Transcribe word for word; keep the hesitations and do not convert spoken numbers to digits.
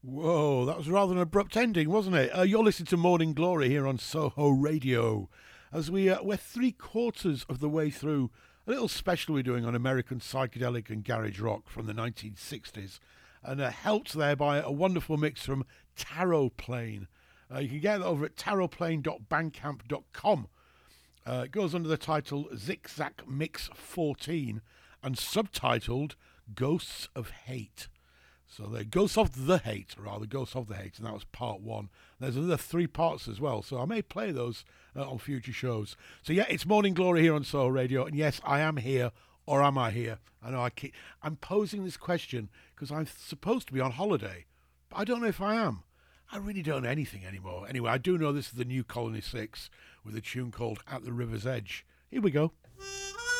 Whoa, that was rather an abrupt ending, wasn't it? Uh, you're listening to Morning Glory here on Soho Radio. As we, uh, we're three quarters of the way through a little special we're doing on American psychedelic and garage rock from the nineteen sixties, and uh, helped there by a wonderful mix from Tarot Plane. Uh, you can get it over at tarot plane dot bandcamp dot com. Uh, it goes under the title Zigzag Mix fourteen and subtitled Ghosts of Hate. So the Ghosts of the Hate, rather, Ghosts of the Hate, and that was part one. There's another three parts as well, so I may play those uh, on future shows. So yeah, it's Morning Glory here on Soul Radio, and yes, I am here, or am I here? I know I keep, I'm posing this question because I'm supposed to be on holiday, but I don't know if I am. I really don't know anything anymore. Anyway, I do know this is the new Colony six with a tune called At the River's Edge. Here we go.